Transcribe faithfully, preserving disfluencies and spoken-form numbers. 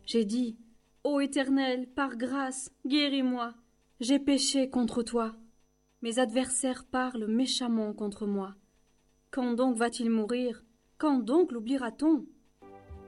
J'ai dit, ô Éternel, par grâce, guéris-moi. J'ai péché contre toi. Mes adversaires parlent méchamment contre moi. Quand donc va-t-il mourir? Quand donc l'oubliera-t-on?